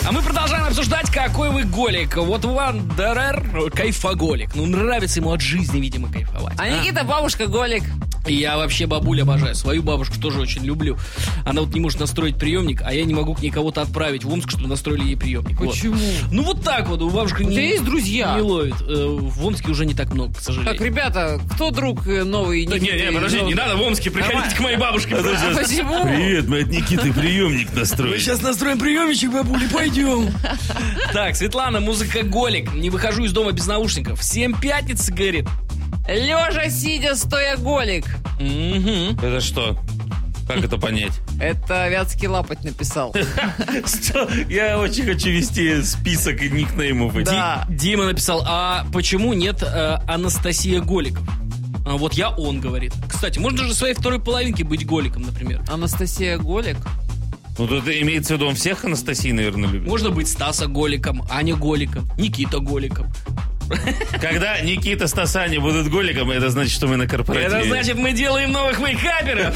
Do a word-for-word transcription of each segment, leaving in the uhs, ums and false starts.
А мы продолжаем обсуждать, какой вы голик. Вот Вандерер кайфоголик. Ну, нравится ему от жизни, видимо, кайфовать. А, а? Никита бабушка голик. Я вообще бабуль обожаю. Свою бабушку тоже очень люблю. Она вот не может настроить приемник, а я не могу к ней кого-то отправить в Омск, чтобы настроили ей приемник. Почему? Вот. Ну вот так вот. У бабушки не, есть друзья? Не ловит. В Омске уже не так много, к сожалению. Так, ребята, кто друг новый Никиты? Да, не, не, подожди, не надо в Омске. Приходите Нормально. К моей бабушке. А почему? Привет, мы от Никиты приемник настроим. Мы сейчас настроим приемничек, бабули, пойдем. Так, Светлана, музыкоголик. Не выхожу из дома без наушников. Семь пятницы, говорит. Лежа, сидя, стоя, голик. Угу. Это что? Как это понять? Это Вятский Лапоть написал. Я очень хочу вести список никнеймов. Да. Дима написал, а почему нет Анастасия Голиков? А вот я он, говорит. Кстати, можно же своей второй половинке быть голиком, например. Анастасия Голик? Ну, тут имеется в виду, он всех Анастасий, наверное, любит. Можно быть Стаса Голиком, Аня Голиком, Никита Голиком. Когда Никита с Тасани будут голиком, это значит, что мы на корпоративе. Это значит, мы делаем новых вейкаперов.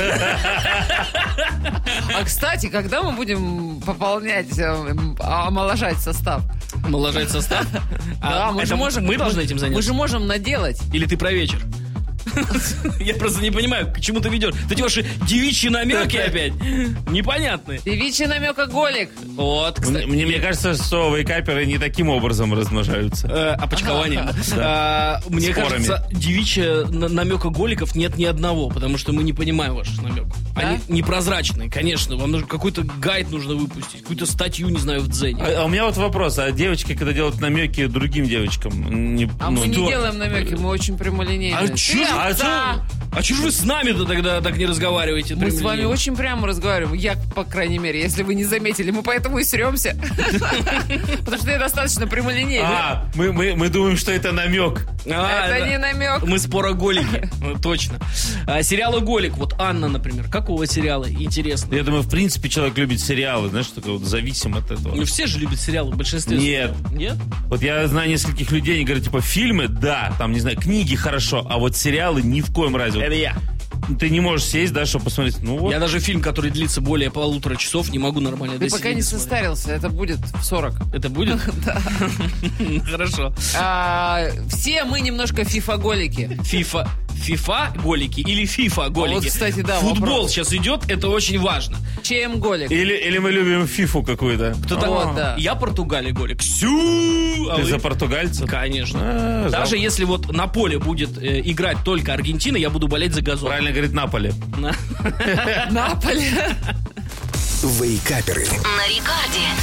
А, кстати, когда мы будем пополнять, омоложать состав? Омоложать состав? Да, мы же можем. Мы должны этим заняться. Мы же можем наделать. Или ты про вечер? Я просто не понимаю, к чему ты ведешь. Эти ваши девичьи намеки опять непонятные. Девичий намекоголик. Вот, кстати. Мне, мне кажется, что вейкаперы не таким образом размножаются. Э, а почкованием. Да. А, мне Спорами. кажется, девичья намекоголиков нет ни одного, потому что мы не понимаем ваш намек. Да? Они непрозрачные, конечно. Вам нужно какой-то гайд нужно выпустить, какую-то статью, не знаю, в Дзене. А, а у меня вот вопрос. А девочки, когда делают намеки другим девочкам... Не, а ну, мы не делаем намеки, мы очень прямолинейные. А чё же А чё, а чё ж вы с нами-то тогда так не разговариваете? Мы с вами очень прямо разговариваем. Я, по крайней мере, если вы не заметили. Мы поэтому и срёмся. Потому что я достаточно прямолинейный. А, мы, мы, мы думаем, что это намек. А, это, это не намек. Мы спороголики. Точно. А, сериалы Голик. Вот Анна, например. Какого сериала? Интересно. Я думаю, в принципе, человек любит сериалы. Знаешь, такой вот зависим от этого. Ну, все же любят сериалы в большинстве. Нет. Нет? Вот я знаю нескольких людей, они говорят, типа, фильмы, да, там, не знаю, книги хорошо, а вот сериалы ни в коем разе. Это я. Ты не можешь сесть, да, чтобы посмотреть. Ну, вот. Я даже фильм, который длится более полутора часов, не могу нормально досидеть. Ты пока не состарился, это будет в сорок. Это будет? Да. Хорошо. Все мы немножко фифа-голики. Фифа. FIFA-голики или FIFA-голики. Вот, кстати, да. Футбол вопрос. сейчас идет, это очень важно. ЧМ-голик. Или, или мы любим фифу какую-то. Кто-то, вот, да. Я Португалия-голик. Сю! А Ты вы... за португальцев? Конечно. А, Даже жалко. если вот на поле будет э, играть только Аргентина, я буду болеть за газон. Правильно говорит Наполе. Наполе. Вейкаперы. На рекорде.